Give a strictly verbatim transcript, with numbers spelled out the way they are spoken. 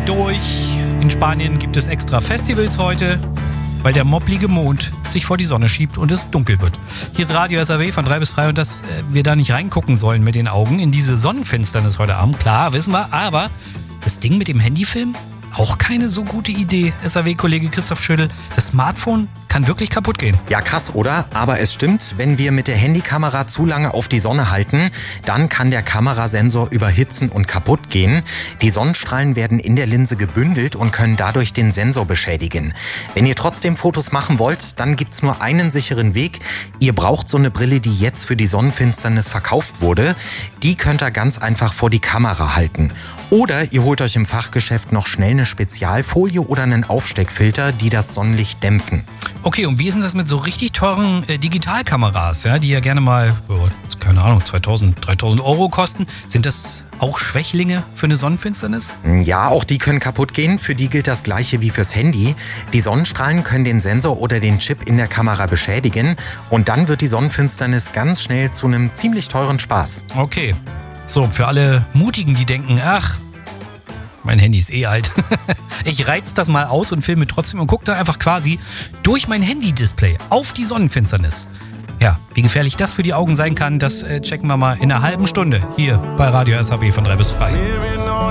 durch. In Spanien gibt es extra Festivals heute, weil der mopplige Mond sich vor die Sonne schiebt und es dunkel wird. Hier ist Radio S R W von drei bis drei und dass äh, wir da nicht reingucken sollen mit den Augen in diese Sonnenfinsternis heute Abend. Klar, wissen wir, aber das Ding mit dem Handyfilm? Auch keine so gute Idee, S R W-Kollege Christoph Schüttel. Das Smartphone kann wirklich kaputt gehen. Ja, krass, oder? Aber es stimmt, wenn wir mit der Handykamera zu lange auf die Sonne halten, dann kann der Kamerasensor überhitzen und kaputt gehen. Die Sonnenstrahlen werden in der Linse gebündelt und können dadurch den Sensor beschädigen. Wenn ihr trotzdem Fotos machen wollt, dann gibt's nur einen sicheren Weg. Ihr braucht so eine Brille, die jetzt für die Sonnenfinsternis verkauft wurde. Die könnt ihr ganz einfach vor die Kamera halten. Oder ihr holt euch im Fachgeschäft noch schnell eine Spezialfolie oder einen Aufsteckfilter, die das Sonnenlicht dämpfen. Okay, und wie ist denn das mit so richtig teuren äh, Digitalkameras, ja, die ja gerne mal, oh, keine Ahnung, zweitausend, dreitausend Euro kosten? Sind das auch Schwächlinge für eine Sonnenfinsternis? Ja, auch die können kaputt gehen. Für die gilt das Gleiche wie fürs Handy. Die Sonnenstrahlen können den Sensor oder den Chip in der Kamera beschädigen und dann wird die Sonnenfinsternis ganz schnell zu einem ziemlich teuren Spaß. Okay, so, für alle Mutigen, die denken, ach, mein Handy ist eh alt. Ich reiz das mal aus und filme trotzdem und gucke dann einfach quasi durch mein Handy-Display auf die Sonnenfinsternis. Ja, wie gefährlich das für die Augen sein kann, das äh, checken wir mal in einer halben Stunde hier bei Radio S R W von drei bis drei.